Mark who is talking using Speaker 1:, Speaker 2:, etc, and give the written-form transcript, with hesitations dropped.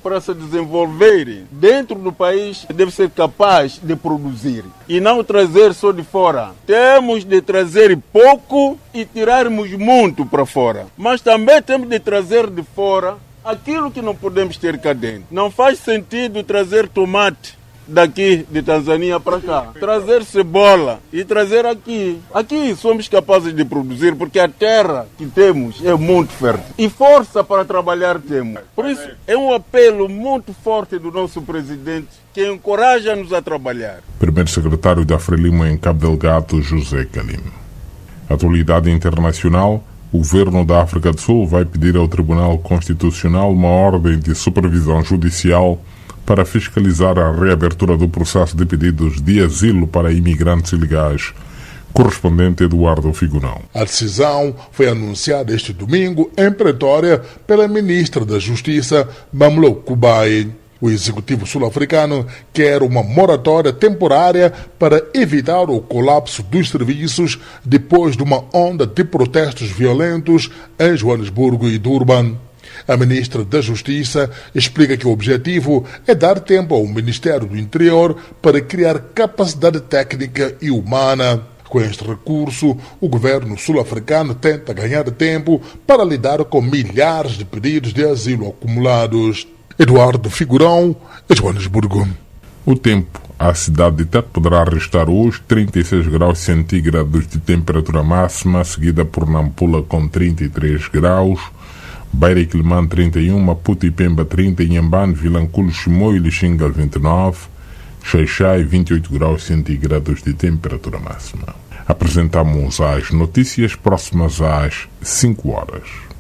Speaker 1: para se desenvolver dentro do país deve ser capaz de produzir e não trazer só de fora. Temos de trazer pouco e tirarmos muito para fora, mas também temos de trazer de fora aquilo que não podemos ter cá dentro. Não faz sentido trazer tomate daqui de Tanzânia para cá, trazer cebola e trazer aqui. Aqui somos capazes de produzir porque a terra que temos é muito fértil e força para trabalhar temos. Por isso é um apelo muito forte do nosso presidente que encoraja-nos a trabalhar.
Speaker 2: Primeiro secretário da Frelimo em Cabo Delgado, José Calim. Atualidade internacional. O governo da África do Sul vai pedir ao Tribunal Constitucional uma ordem de supervisão judicial para fiscalizar a reabertura do processo de pedidos de asilo para imigrantes ilegais. Correspondente Eduardo Figurão.
Speaker 3: A decisão foi anunciada este domingo em Pretória pela ministra da Justiça, Mamlok Kubayi. O executivo sul-africano quer uma moratória temporária para evitar o colapso dos serviços depois de uma onda de protestos violentos em Joanesburgo e Durban. A ministra da Justiça explica que o objetivo é dar tempo ao Ministério do Interior para criar capacidade técnica e humana. Com este recurso, o governo sul-africano tenta ganhar tempo para lidar com milhares de pedidos de asilo acumulados. Eduardo Figurão, Joanesburgo.
Speaker 2: O tempo. A cidade de Tete poderá registrar hoje 36 graus centígrados de temperatura máxima, seguida por Nampula com 33 graus, Beira e Quilimane 31, Maputo e Pemba 30, Inhambane, Vilanculo, Chimoio e Lixinga 29, Xaixai 28 graus centígrados de temperatura máxima. Apresentamos as notícias próximas às 5 horas.